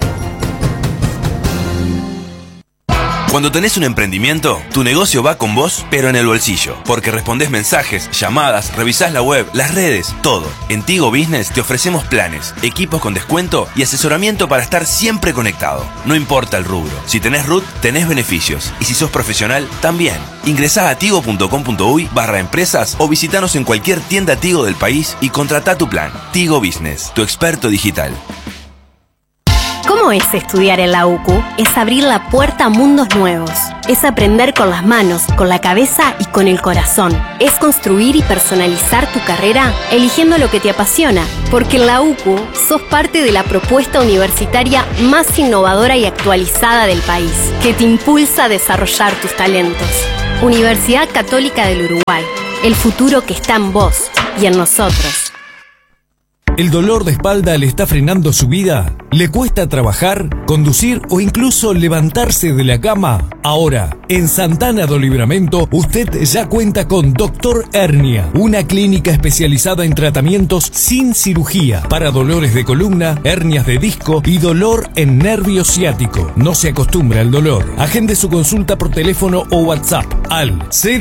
Cuando tenés un emprendimiento, tu negocio va con vos, pero en el bolsillo. Porque respondés mensajes, llamadas, revisás la web, las redes, todo. En Tigo Business te ofrecemos planes, equipos con descuento y asesoramiento para estar siempre conectado. No importa el rubro. Si tenés RUT, tenés beneficios. Y si sos profesional, también. Ingresá a tigo.com.uy/empresas o visitanos en cualquier tienda Tigo del país y contratá tu plan. Tigo Business, tu experto digital. ¿Cómo es estudiar en la UCU? Es abrir la puerta a mundos nuevos. Es aprender con las manos, con la cabeza y con el corazón. Es construir y personalizar tu carrera eligiendo lo que te apasiona. Porque en la UCU sos parte de la propuesta universitaria más innovadora y actualizada del país, que te impulsa a desarrollar tus talentos. Universidad Católica del Uruguay. El futuro que está en vos y en nosotros. ¿El dolor de espalda le está frenando su vida? ¿Le cuesta trabajar, conducir o incluso levantarse de la cama? Ahora, en Santana do Livramento, usted ya cuenta con Dr. Hernia, una clínica especializada en tratamientos sin cirugía para dolores de columna, hernias de disco y dolor en nervio ciático. No se acostumbra al dolor. Agende su consulta por teléfono o WhatsApp al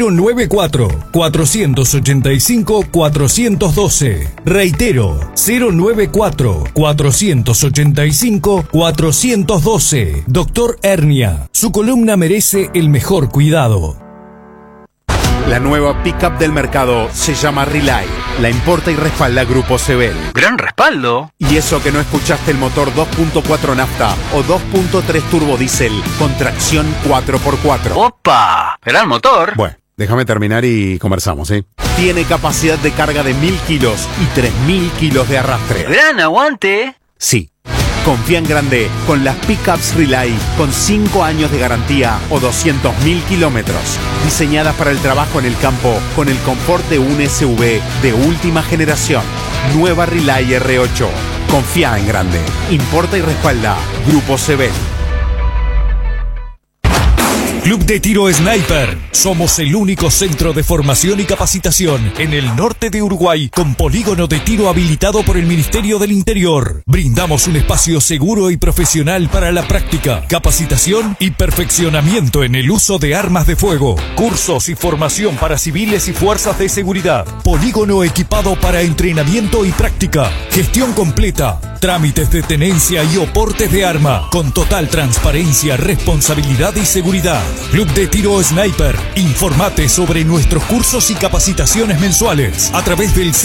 094-485-412. Reitero, 094-485-412. Doctor Hernia. Su columna merece el mejor cuidado. La nueva pickup del mercado se llama Relay. La importa y respalda Grupo Sebel. ¡Gran respaldo! Y eso que no escuchaste el motor 2.4 nafta o 2.3 turbo diésel con tracción 4x4. ¡Opa! ¡Gran motor! Bueno, déjame terminar y conversamos, ¿eh? Tiene capacidad de carga de 1000 kilos y 3000 kilos de arrastre. ¡Gran aguante! Sí. Confía en grande con las pickups Relay con 5 años de garantía o 200.000 kilómetros. Diseñadas para el trabajo en el campo con el confort de un SUV de última generación. Nueva Relay R8. Confía en grande. Importa y respalda Grupo Sebel. Club de Tiro Sniper. Somos el único centro de formación y capacitación en el norte de Uruguay con polígono de tiro habilitado por el Ministerio del Interior. Brindamos un espacio seguro y profesional para la práctica, capacitación y perfeccionamiento en el uso de armas de fuego. Cursos y formación para civiles y fuerzas de seguridad. Polígono equipado para entrenamiento y práctica. Gestión completa. Trámites de tenencia y oportes de arma. Con total transparencia, responsabilidad y seguridad. Club de Tiro Sniper. Informate sobre nuestros cursos y capacitaciones mensuales a través del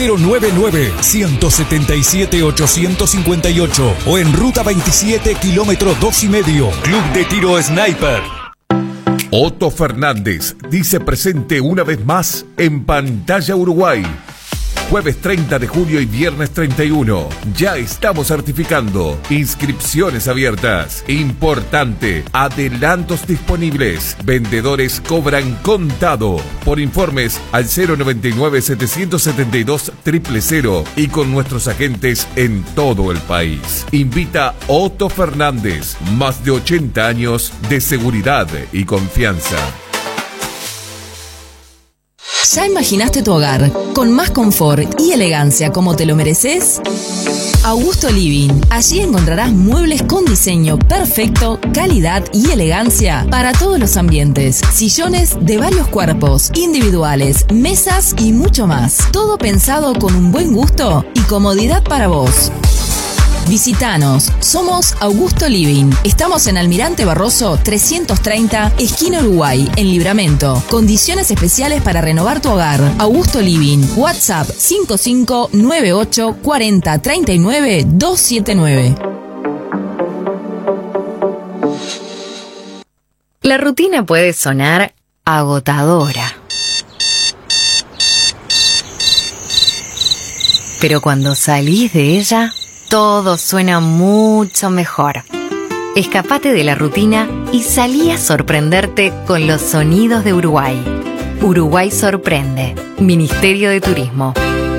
099-177-858 o en Ruta 27, kilómetro 2,5. Club de Tiro Sniper. Otto Fernández dice presente una vez más en Pantalla Uruguay. Jueves 30 de julio y viernes 31. Ya estamos certificando. Inscripciones abiertas. Importante. Adelantos disponibles. Vendedores cobran contado. Por informes al 099-772-000 y con nuestros agentes en todo el país. Invita Otto Fernández. Más de 80 años de seguridad y confianza. ¿Ya imaginaste tu hogar con más confort y elegancia como te lo mereces? Augusto Living. Allí encontrarás muebles con diseño perfecto, calidad y elegancia para todos los ambientes. Sillones de varios cuerpos, individuales, mesas y mucho más. Todo pensado con un buen gusto y comodidad para vos. Visítanos, somos Augusto Living. Estamos en Almirante Barroso 330, esquina Uruguay, en Livramento. Condiciones especiales para renovar tu hogar. Augusto Living, WhatsApp 5598 40 39 279. La rutina puede sonar agotadora. Pero cuando salís de ella, todo suena mucho mejor. Escapate de la rutina y salí a sorprenderte con los sonidos de Uruguay. Uruguay sorprende. Ministerio de Turismo.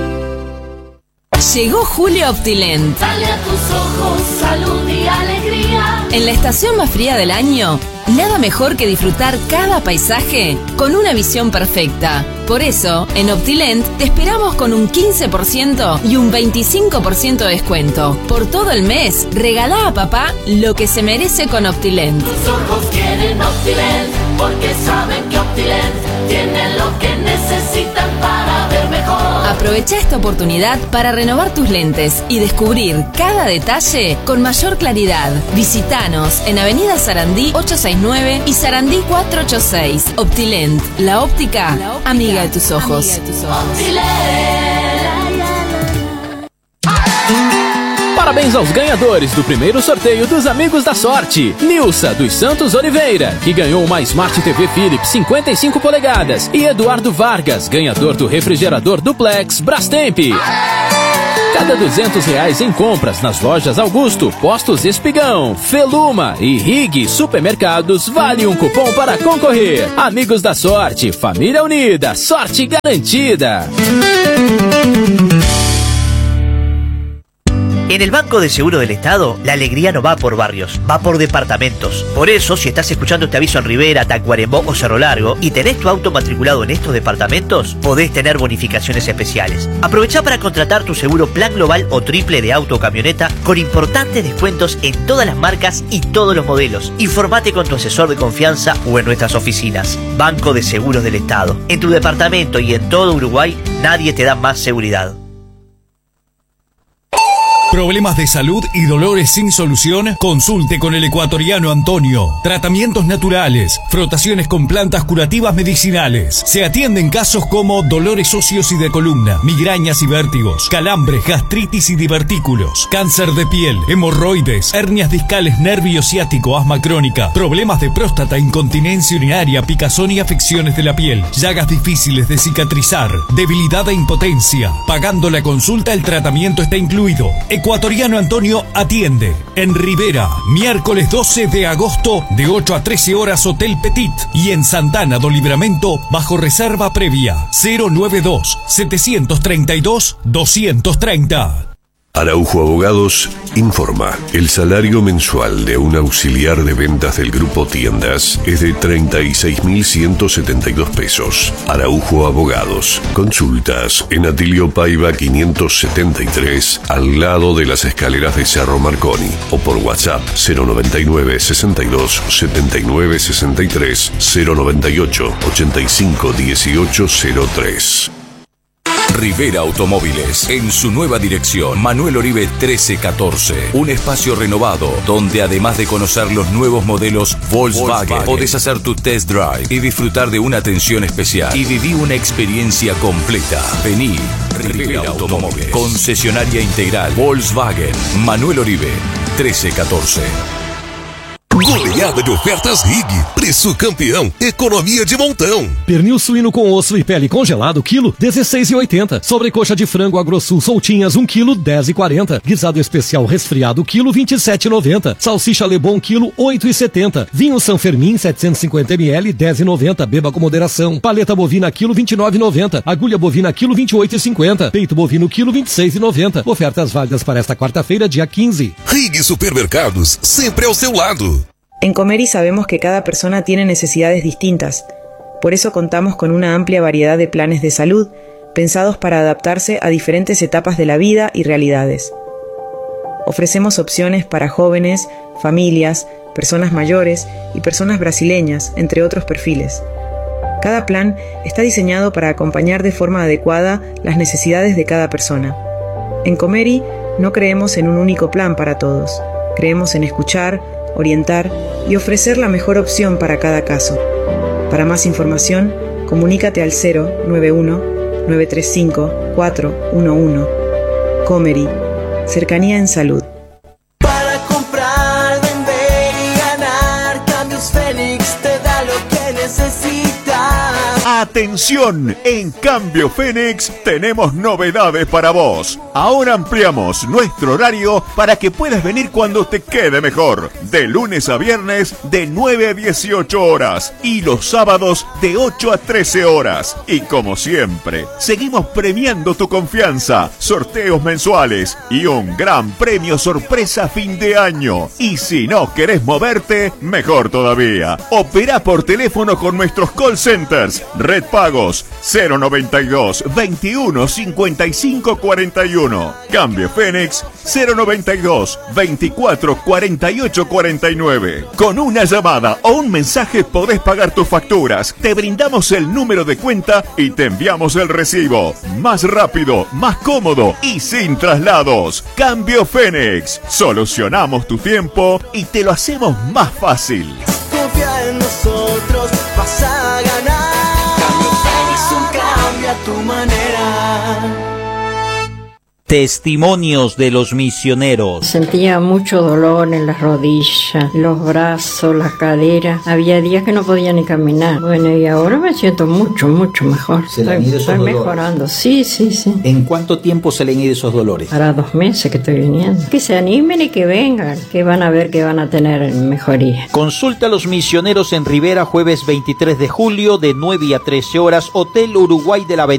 Llegó Julio Optilent. Dale a tus ojos salud y alegría. En la estación más fría del año, nada mejor que disfrutar cada paisaje con una visión perfecta. Por eso, en Optilent te esperamos con un 15% y un 25% de descuento. Por todo el mes, regalá a papá lo que se merece con Optilent. Tus ojos quieren Optilent porque saben que Optilent tiene lo que necesitan para ver mejor. Aprovecha esta oportunidad para renovar tus lentes y descubrir cada detalle con mayor claridad. Visítanos en Avenida Sarandí 869 y Sarandí 486. Optilent, la óptica amiga de tus ojos. Parabéns aos ganhadores do primeiro sorteio dos Amigos da Sorte. Nilsa dos Santos Oliveira, que ganhou uma Smart TV Philips 55 polegadas. E Eduardo Vargas, ganhador do refrigerador Duplex Brastemp. Cada R$200 em compras nas lojas Augusto, Postos Espigão, Feluma e Rig Supermercados vale um cupom para concorrer. Amigos da Sorte, família unida, sorte garantida. En el Banco de Seguro del Estado, la alegría no va por barrios, va por departamentos. Por eso, si estás escuchando este aviso en Rivera, Tacuarembó o Cerro Largo y tenés tu auto matriculado en estos departamentos, podés tener bonificaciones especiales. Aprovechá para contratar tu seguro plan global o triple de auto o camioneta con importantes descuentos en todas las marcas y todos los modelos. Informate con tu asesor de confianza o en nuestras oficinas. Banco de Seguros del Estado. En tu departamento y en todo Uruguay, nadie te da más seguridad. ¿Problemas de salud y dolores sin solución? Consulte con el ecuatoriano Antonio. Tratamientos naturales, frotaciones con plantas curativas medicinales. Se atienden casos como dolores óseos y de columna, migrañas y vértigos, calambres, gastritis y divertículos, cáncer de piel, hemorroides, hernias discales, nervio ciático, asma crónica, problemas de próstata, incontinencia urinaria, picazón y afecciones de la piel, llagas difíciles de cicatrizar, debilidad e impotencia. Pagando la consulta, el tratamiento está incluido. Ecuatoriano Antonio atiende en Rivera, miércoles 12 de agosto de 8 a 13 horas Hotel Petit y en Santana do Livramento bajo reserva previa 092-732-230. Araujo Abogados informa. El salario mensual de un auxiliar de ventas del grupo Tiendas es de 36.172 pesos. Araujo Abogados. Consultas en Atilio Paiva 573, al lado de las escaleras de Cerro Marconi, o por WhatsApp 099 62 79 63 098 85 18 03. Rivera Automóviles, en su nueva dirección, Manuel Oribe 1314. Un espacio renovado, donde además de conocer los nuevos modelos Volkswagen, podés hacer tu test drive y disfrutar de una atención especial. Y viví una experiencia completa. Vení, Rivera Automóviles, concesionaria integral Volkswagen, Manuel Oribe 1314. Goleada de ofertas RIG. Preço campeão. Economia de montão. Pernil suíno com osso e pele congelado, quilo, R$16,80. Sobrecoxa de frango AgroSul soltinhas, 1 quilo, R$10,40. Guisado especial resfriado, quilo, R$27,90. Salsicha Lebon, quilo, R$8,70. Vinho San Fermin, 750 ml, R$10,90. Beba com moderação. Paleta bovina, quilo, R$29,90. Agulha bovina, quilo, R$28,50. Peito bovino, quilo, R$26,90. Ofertas válidas para esta quarta-feira, dia 15. RIG Supermercados, sempre ao seu lado. En Comeri sabemos que cada persona tiene necesidades distintas. Por eso contamos con una amplia variedad de planes de salud, pensados para adaptarse a diferentes etapas de la vida y realidades. Ofrecemos opciones para jóvenes, familias, personas mayores y personas brasileñas, entre otros perfiles. Cada plan está diseñado para acompañar de forma adecuada las necesidades de cada persona. En Comeri no creemos en un único plan para todos. Creemos en escuchar, orientar y ofrecer la mejor opción para cada caso. Para más información, comunícate al 091-935-411. Comeri, cercanía en salud. Para comprar, vender y ganar, Cambios Félix te da lo que necesitas. A ¡Atención! En Cambio Fénix tenemos novedades para vos. Ahora ampliamos nuestro horario para que puedas venir cuando te quede mejor. De lunes a viernes de 9 a 18 horas y los sábados de 8 a 13 horas. Y como siempre, seguimos premiando tu confianza, sorteos mensuales y un gran premio sorpresa a fin de año. Y si no querés moverte, mejor todavía. Operá por teléfono con nuestros call centers. Red Pagos 092 21 55 41. Cambio Fénix 092 24 48 49. Con una llamada o un mensaje podés pagar tus facturas. Te brindamos el número de cuenta y te enviamos el recibo. Más rápido, más cómodo y sin traslados. Cambio Fénix. Solucionamos tu tiempo y te lo hacemos más fácil. Confía en nosotros, vas a ganar. Cambio Fénix, un cambio a tu manera. Testimonios de los misioneros. Sentía mucho dolor en las rodillas, los brazos, las caderas. Había días que no podía ni caminar. Bueno, y ahora me siento mucho mejor. ¿Se le han ido esos dolores? Mejorando. Sí. ¿En cuánto tiempo se le han ido esos dolores? Para 2 meses que estoy viniendo. Que se animen y que vengan, que van a ver que van a tener mejoría. Consulta a los misioneros en Rivera, jueves 23 de julio de 9 a 13 horas, Hotel Uruguay de la Avenida